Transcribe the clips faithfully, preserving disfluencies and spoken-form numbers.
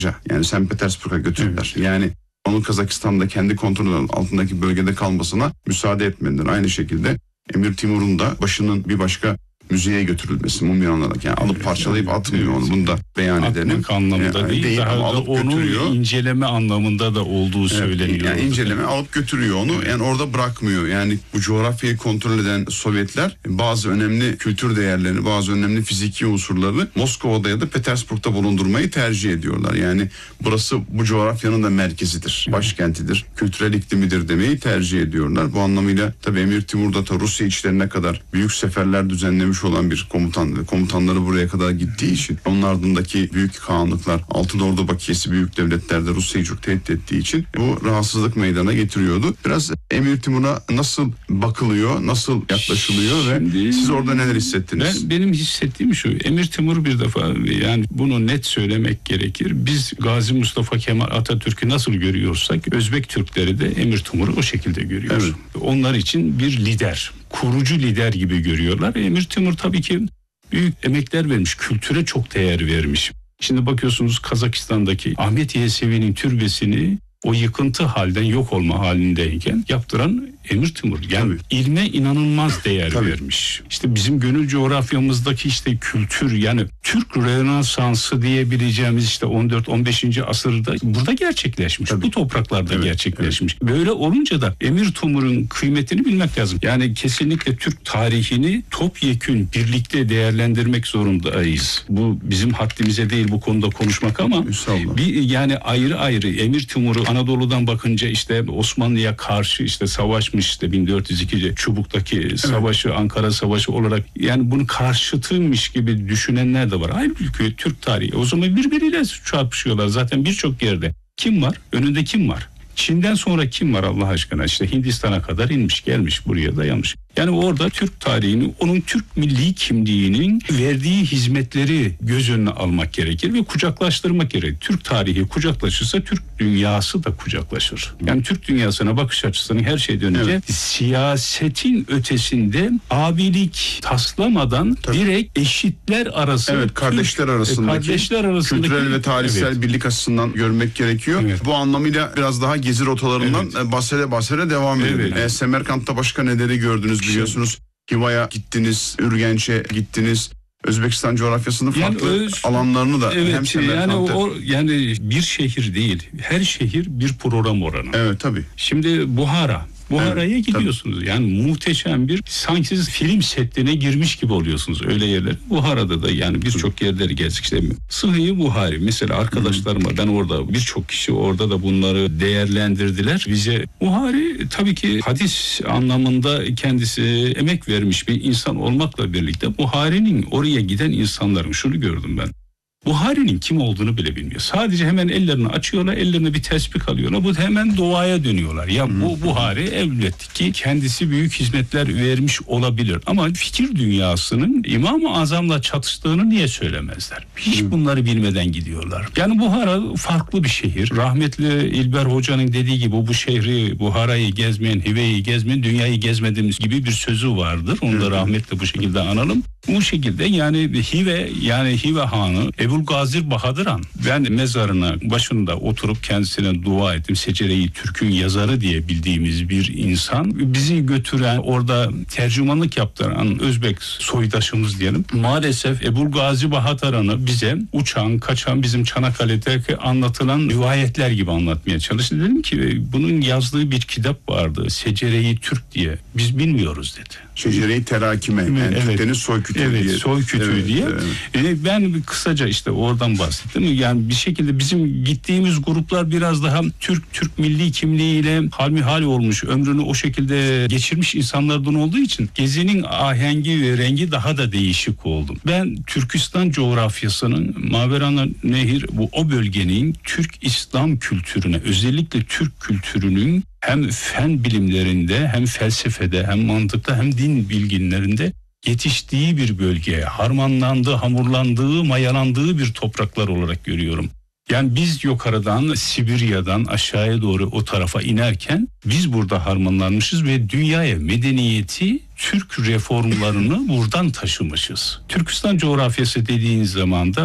Yani Sankt Petersburg'a götürdüler. Evet. Yani onun Kazakistan'da kendi kontrolü altındaki bölgede kalmasına müsaade etmediler. Aynı şekilde Emir Timur'un da başının bir başka müzeye götürülmesi mumyalanarak, yani alıp parçalayıp atmıyor onu, bunu da beyan edelim. Atmak anlamında yani değil, değil daha ama alıp onu götürüyor. İnceleme anlamında da olduğu evet, söyleniyor. Yani inceleme alıp götürüyor onu, evet. Yani orada bırakmıyor. Yani bu coğrafyayı kontrol eden Sovyetler bazı önemli kültür değerlerini, bazı önemli fiziki unsurları Moskova'da ya da Petersburg'da bulundurmayı tercih ediyorlar. Yani burası bu coğrafyanın da merkezidir, evet. Başkentidir, kültürel iklimidir demeyi tercih ediyorlar. Bu anlamıyla tabii Emir Timur da Rusya içlerine kadar büyük seferler düzenlemiş olan bir komutan, komutanları buraya kadar gittiği için, onun ardındaki büyük kağanlıklar, Altın Ordu bakiyesi büyük devletlerde Rusya'yı çok tehdit ettiği için bu rahatsızlık meydana getiriyordu. Biraz Emir Timur'a nasıl bakılıyor, nasıl yaklaşılıyor Şimdi, ve siz orada neler hissettiniz? Ben, benim hissettiğim şu, Emir Timur bir defa, yani bunu net söylemek gerekir. Biz Gazi Mustafa Kemal Atatürk'ü nasıl görüyorsak Özbek Türkleri de Emir Timur'u o şekilde görüyor. Evet. Onlar için bir lider, kurucu lider gibi görüyorlar. Emir Timur tabii ki büyük emekler vermiş, kültüre çok değer vermiş. Şimdi bakıyorsunuz Kazakistan'daki Ahmet Yesevi'nin türbesini o yıkıntı halden yok olma halindeyken yaptıran Emir Timur. Yani tabii. ilme inanılmaz değer tabii. vermiş. İşte bizim gönül coğrafyamızdaki işte kültür, yani Türk Rönesansı diyebileceğimiz işte on dört on beşinci asırda burada gerçekleşmiş. Tabii. Bu topraklarda evet, gerçekleşmiş. Evet. Böyle olunca da Emir Timur'un kıymetini bilmek lazım. Yani kesinlikle Türk tarihini topyekün birlikte değerlendirmek zorundayız. Bu bizim haddimize değil bu konuda konuşmak ama bir, yani ayrı ayrı Emir Timur'u Anadolu'dan bakınca işte Osmanlı'ya karşı işte savaşmış, işte bin dört yüz ikide Çubuk'taki savaşı, evet. Ankara Savaşı olarak, yani bunun karşıtıymış gibi düşünenler de var. Halbuki Türk tarihi o zaman birbiriyle çarpışıyorlar zaten birçok yerde. Kim var? Önünde kim var? Çin'den sonra kim var Allah aşkına? İşte Hindistan'a kadar inmiş, gelmiş, buraya dayanmış. Yani orada Türk tarihini, onun Türk milli kimliğinin verdiği hizmetleri göz önüne almak gerekir ve kucaklaştırmak gerekir. Türk tarihi kucaklaşırsa Türk dünyası da kucaklaşır. Yani Türk dünyasına bakış açısının her şeyden önce evet. siyasetin ötesinde abilik taslamadan Tabii. direkt eşitler arası, evet, kardeşler arasındaki kardeşler arasındaki kültürel ve tarihsel evet. birlik açısından görmek gerekiyor. Evet. Bu anlamıyla biraz daha gezi rotalarından evet. bahsede bahsede devam edelim. Evet. E, Semerkant'ta başka neleri gördünüz biliyorsunuz? Hiva'ya gittiniz, Ürgenç'e gittiniz. Özbekistan coğrafyasının farklı yani öz, alanlarını da evet, hem Semerkant'ta... Yani, o, yani bir şehir değil, her şehir bir program oranı. Evet tabii. Şimdi Buhara. Buhara'ya evet, gidiyorsunuz. Tabii. Yani muhteşem bir, sanki siz film setine girmiş gibi oluyorsunuz öyle yerler. Buhara'da da yani birçok yerleri gezdik işte. Sıhhi Buhari mesela arkadaşlarıma, ben orada birçok kişi orada da bunları değerlendirdiler. Bize Buhari tabii ki hadis anlamında kendisi emek vermiş bir insan olmakla birlikte Buhari'nin oraya giden insanların şunu gördüm ben. Buhari'nin kim olduğunu bile bilmiyor. Sadece hemen ellerini açıyorlar, ellerine bir tesbih alıyorlar. Bu hemen duaya dönüyorlar. Ya hmm. bu Buhari elbette ki kendisi büyük hizmetler vermiş olabilir. Ama fikir dünyasının İmam-ı Azam'la çatıştığını niye söylemezler? Hiç hmm. bunları bilmeden gidiyorlar. Yani Buhara farklı bir şehir. Rahmetli İlber Hoca'nın dediği gibi bu şehri, Buhara'yı gezmeyen, Hive'yi gezmeyen, dünyayı gezmediğimiz gibi bir sözü vardır. Onu da hmm. rahmetle bu şekilde analım. Bu şekilde yani Hive, yani Hive Hanı Ebu'l-Gazir Bahadır Han. Ben mezarına başında oturup kendisine dua ettim. Secere-i Türk'ün yazarı diye bildiğimiz bir insan. Bizi götüren, orada tercümanlık yaptıran Özbek soydaşımız diyelim. Maalesef Ebu'l-Gazir Bahadır Han'ı bize uçan, kaçan bizim Çanakkale'deki anlatılan rivayetler gibi anlatmaya çalıştı. Dedim ki bunun yazdığı bir kitap vardı. Secere-i Türk diye. Biz bilmiyoruz dedi. Secere-i Terakime. Yani evet. Türklerin soy kütüğü evet, diye. soy kütüğü evet, diye. Evet. E, ben kısaca işte oradan bahsettim. Yani bir şekilde bizim gittiğimiz gruplar biraz daha Türk Türk milli kimliğiyle halmihal olmuş, ömrünü o şekilde geçirmiş insanlardan olduğu için gezinin ahengi ve rengi daha da değişik oldu. Ben Türkistan coğrafyasının Maveranan Nehir, bu o bölgenin Türk İslam kültürüne, özellikle Türk kültürünün hem fen bilimlerinde, hem felsefede, hem mantıkta, hem din bilginlerinde yetiştiği bir bölge, harmanlandığı, hamurlandığı, mayalandığı bir topraklar olarak görüyorum. Yani biz yukarıdan, Sibirya'dan aşağıya doğru o tarafa inerken biz burada harmanlanmışız ve dünyaya medeniyeti, Türk reformlarını buradan taşımışız. Türkistan coğrafyası dediğiniz zaman da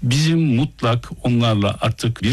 Bizim mutlak onlarla artık bir